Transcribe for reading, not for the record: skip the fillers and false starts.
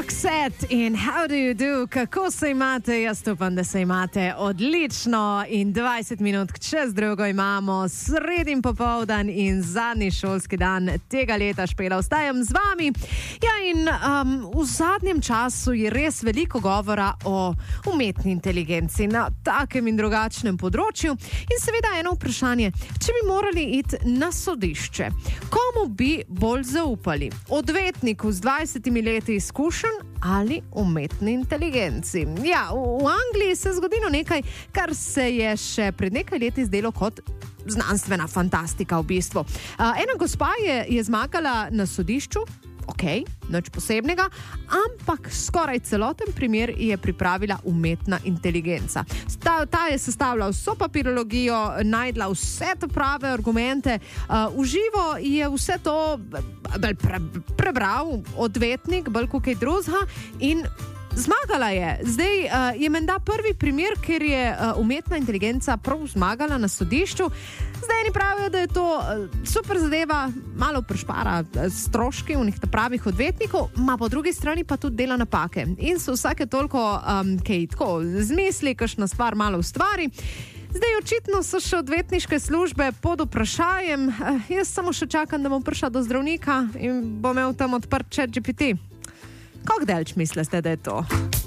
Roxette in How do you do? Kako se imate? Jaz upam, da se imate odlično in 20 minut čez drugo imamo sredin popoldan in zadnji šolski dan tega leta. Špela, ostajam z vami. Ja, in v zadnjem času je res veliko govora o umetni inteligenci na takem in drugačnem področju. In seveda eno vprašanje, če bi morali iti na sodišče, komu bi bolj zaupali? Odvetniku z 20 leti izkušenj ali umetni inteligenci? Ja, v Angliji se je zgodilo nekaj, kar se je še pred nekaj leti zdelo kot znanstvena fantastika v bistvu. Ena gospa je zmagala na sodišču, nič posebnega, ampak skoraj celoten primer je pripravila umetna inteligenca. Ta je sestavila vso papirologijo, najdla vse te prave argumente, v živo je vse to prebral odvetnik, bolj kot kaj drugega, in zmagala je. Zdaj je menda prvi primer, ker je umetna inteligenca prav zmagala na sodišču. Zdaj eni pravijo, da je to super zadeva, malo prešpara stroški unih pravih odvetnikov, ma po drugi strani pa tudi dela napake. In so vsake toliko kaj tako zmisli, kakšna stvar malo ustvari. Zdaj očitno so še odvetniške službe pod vprašajem. Jaz samo še čakam, da bom prišla do zdravnika in bom imel tam odprt ChatGPT. Kako delč mislite, da je to?